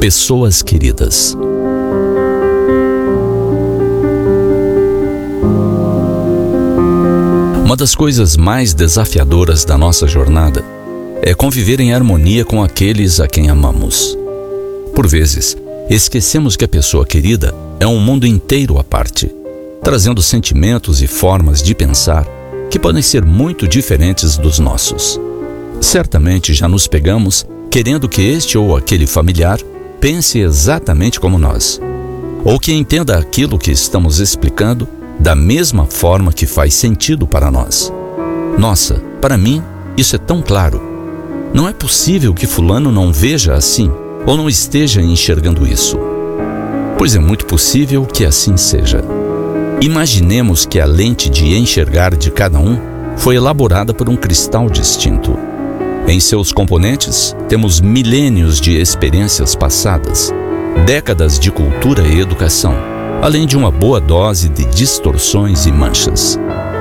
Pessoas queridas. Uma das coisas mais desafiadoras da nossa jornada é conviver em harmonia com aqueles a quem amamos. Por vezes, esquecemos que a pessoa querida é um mundo inteiro à parte, trazendo sentimentos e formas de pensar que podem ser muito diferentes dos nossos. Certamente já nos pegamos querendo que este ou aquele familiar pense exatamente como nós, ou que entenda aquilo que estamos explicando da mesma forma que faz sentido para nós. Nossa, para mim, isso é tão claro. Não é possível que fulano não veja assim, ou não esteja enxergando isso. Pois é muito possível que assim seja. Imaginemos que a lente de enxergar de cada um foi elaborada por um cristal distinto. Em seus componentes, temos milênios de experiências passadas, décadas de cultura e educação, além de uma boa dose de distorções e manchas.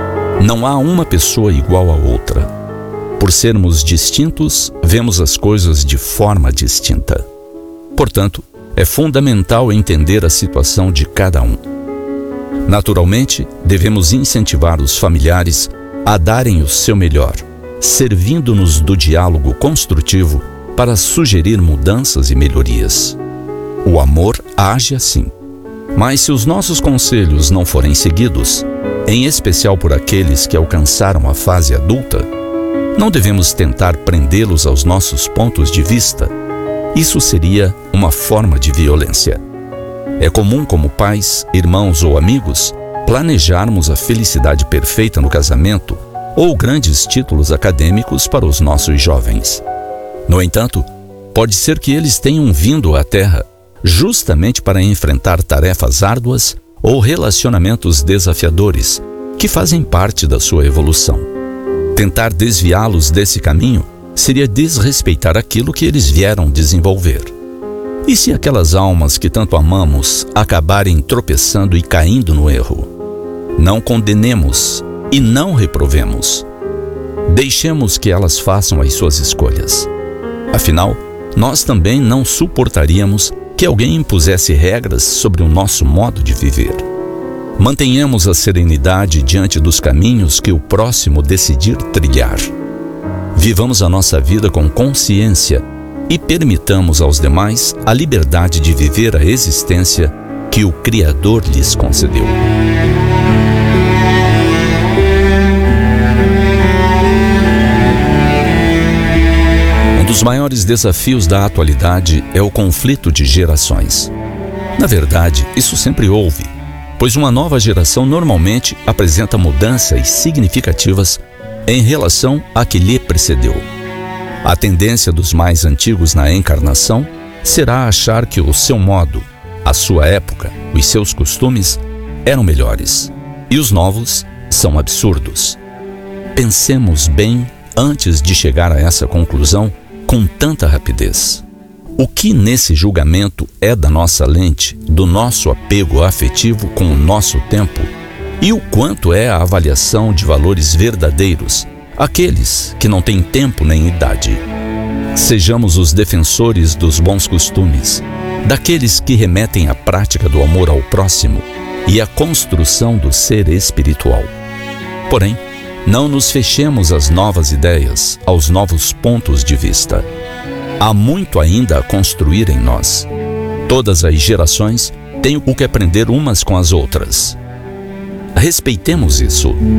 Não há uma pessoa igual a outra. Por sermos distintos, vemos as coisas de forma distinta. Portanto, é fundamental entender a situação de cada um. Naturalmente, devemos incentivar os familiares a darem o seu melhor, servindo-nos do diálogo construtivo para sugerir mudanças e melhorias. O amor age assim. Mas se os nossos conselhos não forem seguidos, em especial por aqueles que alcançaram a fase adulta, não devemos tentar prendê-los aos nossos pontos de vista. Isso seria uma forma de violência. É comum, como pais, irmãos ou amigos, planejarmos a felicidade perfeita no casamento ou grandes títulos acadêmicos para os nossos jovens. No entanto, pode ser que eles tenham vindo à Terra justamente para enfrentar tarefas árduas ou relacionamentos desafiadores que fazem parte da sua evolução. Tentar desviá-los desse caminho seria desrespeitar aquilo que eles vieram desenvolver. E se aquelas almas que tanto amamos acabarem tropeçando e caindo no erro? Não condenemos e não reprovemos. Deixemos que elas façam as suas escolhas. Afinal, nós também não suportaríamos que alguém impusesse regras sobre o nosso modo de viver. Mantenhamos a serenidade diante dos caminhos que o próximo decidir trilhar. Vivamos a nossa vida com consciência e permitamos aos demais a liberdade de viver a existência que o Criador lhes concedeu. Um dos maiores desafios da atualidade é o conflito de gerações. Na verdade, isso sempre houve, pois uma nova geração normalmente apresenta mudanças significativas em relação à que lhe precedeu. A tendência dos mais antigos na encarnação será achar que o seu modo, a sua época, os seus costumes eram melhores, e os novos são absurdos. Pensemos bem antes de chegar a essa conclusão com tanta rapidez. O que nesse julgamento é da nossa lente, do nosso apego afetivo com o nosso tempo, e o quanto é a avaliação de valores verdadeiros, aqueles que não têm tempo nem idade. Sejamos os defensores dos bons costumes, daqueles que remetem à prática do amor ao próximo e à construção do ser espiritual. Porém, não nos fechemos às novas ideias, aos novos pontos de vista. Há muito ainda a construir em nós. Todas as gerações têm o que aprender umas com as outras. Respeitemos isso.